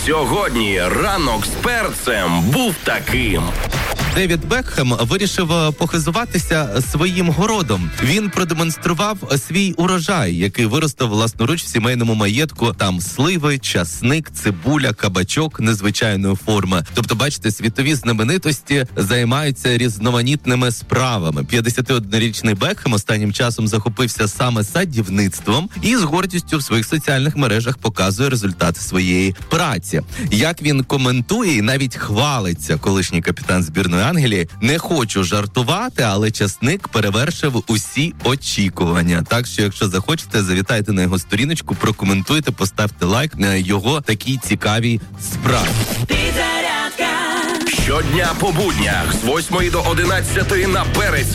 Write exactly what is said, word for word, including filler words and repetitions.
Сьогодні ранок з перцем був таким. Девід Бекхем вирішив похизуватися своїм городом. Він продемонстрував свій урожай, який виростив власноруч в сімейному маєтку. Там сливи, часник, цибуля, кабачок незвичайної форми. Тобто, бачите, світові знаменитості займаються різноманітними справами. п'ятдесятиоднорічний Бекхем останнім часом захопився саме садівництвом і з гордістю в своїх соціальних мережах показує результати своєї праці. Як він коментує і навіть хвалиться, колишній капітан збірної Англії: не хочу жартувати, але часник перевершив усі очікування. Так що, якщо захочете, завітайте на його сторіночку, прокоментуйте, поставте лайк на його такій цікавій справі. Щодня по буднях з восьмої до одинадцятої на перець.